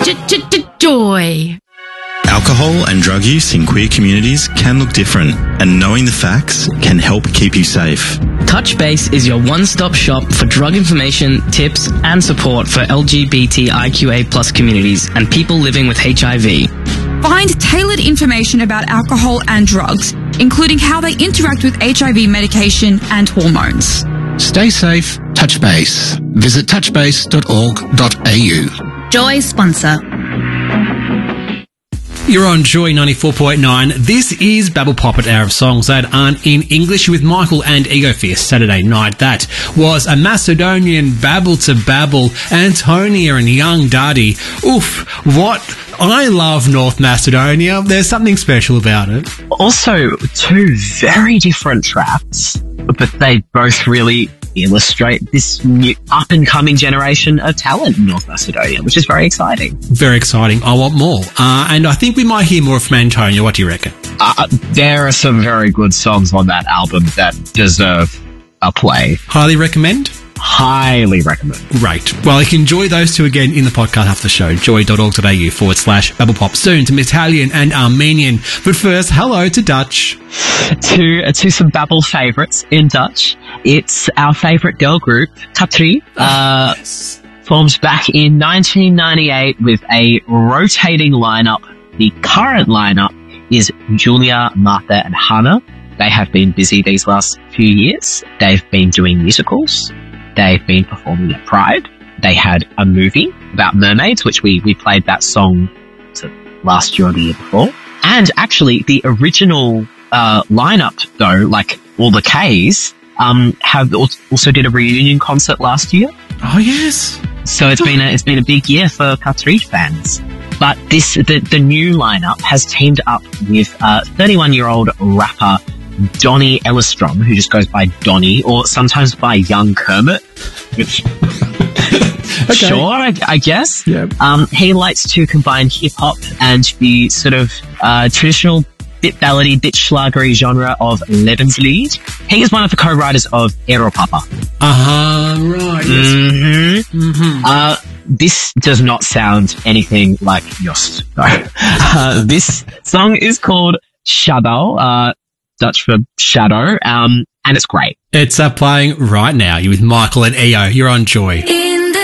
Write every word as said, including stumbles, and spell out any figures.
Joy. Alcohol and drug use in queer communities can look different, and knowing the facts can help keep you safe. Touchbase is your one-stop shop for drug information, tips, and support for L G B T I Q A plus communities and people living with H I V. Find tailored information about alcohol and drugs, including how they interact with H I V medication and hormones. Stay safe, Touchbase. Visit touchbase dot org dot a u. Joy sponsor. You're on Joy ninety-four point nine. This is Babble Pop at Hour of Songs That Aren't in English with Michael and Ego Fierce Saturday night. That was a Macedonian babble to babble, Antonia and Young Daddy. Oof, what? I love North Macedonia. There's something special about it. Also, two very different tracks, but they both really illustrate this new up-and-coming generation of talent in North Macedonia, which is very exciting. Very exciting. I want more. Uh, and I think we might hear more from Antonia. What do you reckon? Uh, there are some very good songs on that album that deserve a play. Highly recommend? Highly recommend. Great. Well, you can enjoy those two again in the podcast after the show. joy.org.au forward slash babblepop. Soon to Italian and Armenian. But first, hello to Dutch. To, to some Babble favourites in Dutch. It's our favourite girl group, Katri. Uh, oh, yes. Formed back in nineteen ninety-eight with a rotating lineup. The current lineup is Julia, Martha and Hannah. They have been busy these last few years. They've been doing musicals. They've been performing at Pride. They had a movie about mermaids, which we, we played that song to last year or the year before. And actually, the original uh, lineup, though, like all the Ks, um, have also did a reunion concert last year. Oh, yes. So it's been a, it's been a big year for Katri fans. But this the, the new lineup has teamed up with uh, thirty-one-year-old rapper Donnie Ellistrom, who just goes by Donnie, or sometimes by Young Kermit, which, okay. Sure, I, I guess. Yeah. Um, he likes to combine hip-hop and the sort of uh, traditional bit ballady, bit schlagery genre of Lebenslied. He is one of the co-writers of Aero Papa. Uh-huh, right. Yes. Mm-hmm. Mm-hmm. Uh, this does not sound anything like Yost, though. uh, this song is called Shadow, uh, Dutch for shadow, um, and it's great. It's uh, playing right now. You're with Michael and E O. You're on Joy.